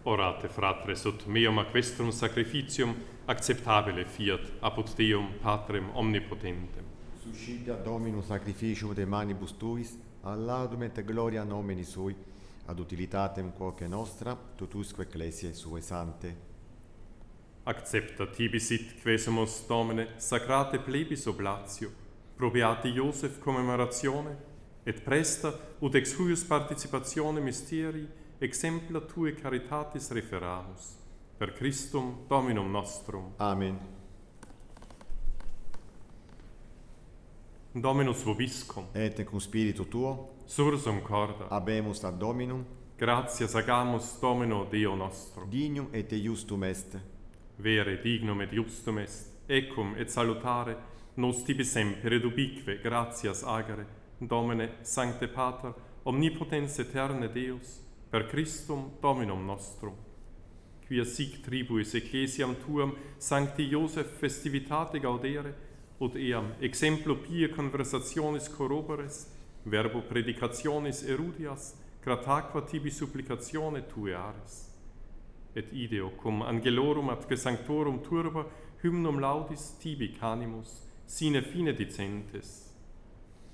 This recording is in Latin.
Orate, fratres, ut meum ac vestrum sacrificium acceptabile fiat apud Deum Patrem omnipotentem. Suscita Dominus sacrificium de manibus tuis, ad laudum et gloria nomini sui, ad utilitatem quoque nostra, totusque ecclesiae sue sante. Accepta tibi sit quesumus, Domine, sacrate plebis oblatio, pro beati Iosef commemoratione, et presta ut ex huius participatione mysterii exempla tue caritatis referamus. Per Christum Dominum nostrum. Amen. Dominus vobiscum, Et cum spiritu tuo, sursum corda, habemus ad Dominum, gratias agamus Domino Deo nostro. dignum et justum est. Vere dignum et justum est, ecum et salutare, nos tibi semper ed ubique gratias agere, Domine, Sancte Pater, omnipotens eterne Deus, per Christum Dominum nostrum. Quia sic tribuis ecclesiam tuam Sancti Iosef festivitate gaudere, ut eam exemplo pie conversationis corroboris, verbo predicationis erudias, grataqua tibi supplicatione tue aris. Et ideo cum angelorum atque sanctorum turba hymnum laudis tibi canimus, sine fine dicentes.